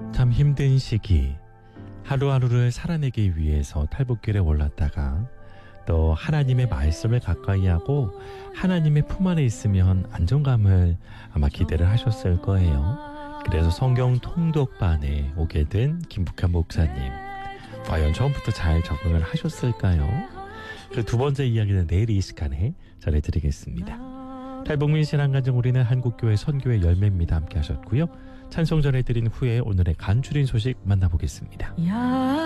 참 힘든 시기, 하루하루를 살아내기 위해서 탈북길에 올랐다가 또 하나님의 말씀을 가까이 하고 하나님의 품 안에 있으면 안정감을 아마 기대를 하셨을 거예요. 그래서 성경 통독반에 오게 된 김북한 목사님, 과연 처음부터 잘 적응을 하셨을까요? 그 두 번째 이야기는 내일 이 시간에 전해드리겠습니다. 탈북민 신앙가정 우리는 한국교회 선교의 열매입니다. 함께 하셨고요. 찬송 전해드린 후에 오늘의 간추린 소식 만나보겠습니다.